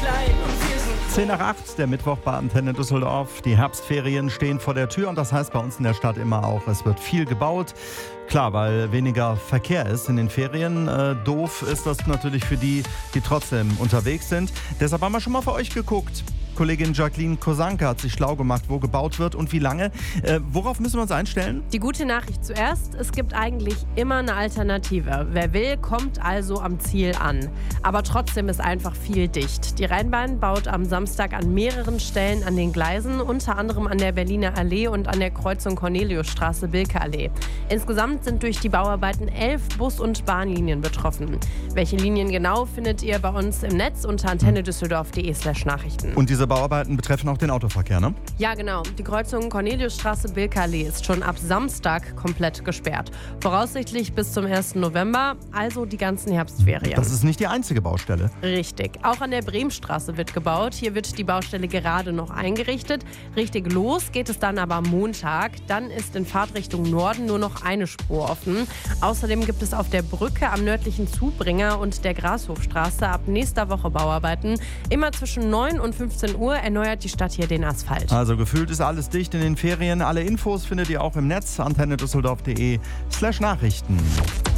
klein und wir sind 10 nach 8, der Mittwoch bei Antenne Düsseldorf. Die Herbstferien stehen vor der Tür und das heißt bei uns in der Stadt immer auch, es wird viel gebaut. Klar, weil weniger Verkehr ist in den Ferien. Doof ist das natürlich für die, die trotzdem unterwegs sind. Deshalb haben wir schon mal für euch geguckt. Kollegin Jacqueline Kosanke hat sich schlau gemacht, wo gebaut wird und wie lange. Worauf müssen wir uns einstellen? Die gute Nachricht zuerst, es gibt eigentlich immer eine Alternative. Wer will, kommt also am Ziel an. Aber trotzdem ist einfach viel dicht. Die Rheinbahn baut am Samstag an mehreren Stellen an den Gleisen, unter anderem an der Berliner Allee und an der Kreuzung Corneliusstraße Bilke-Allee. Insgesamt sind durch die Bauarbeiten 11 Bus- und Bahnlinien betroffen. Welche Linien genau, findet ihr bei uns im Netz unter antennedüsseldorf.de/Nachrichten. Und diese Bauarbeiten betreffen auch den Autoverkehr, ne? Ja, genau. Die Kreuzung Corneliusstraße Bilke-Allee ist schon ab Samstag komplett gesperrt. Voraussichtlich bis zum 1. November, also die ganzen Herbstferien. Das ist nicht die einzige Baustelle. Richtig. Auch an der Bremstraße wird gebaut. Hier wird die Baustelle gerade noch eingerichtet. Richtig los geht es dann aber am Montag. Dann ist in Fahrtrichtung Norden nur noch eine Spur offen. Außerdem gibt es auf der Brücke am nördlichen Zubringer und der Grashofstraße ab nächster Woche Bauarbeiten. Immer zwischen 9 und 15 Uhr erneuert die Stadt hier den Asphalt. Also gefühlt ist alles dicht in den Ferien. Alle Infos findet ihr auch im Netz antennedüsseldorf.de/Nachrichten.